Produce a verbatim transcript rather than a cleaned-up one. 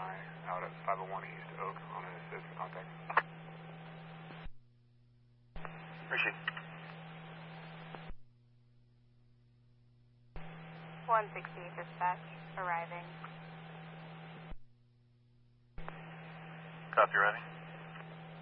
I out at five oh one East Oak on a citizen contact. Appreciate it. one sixty dispatch, arriving. Copy, ready.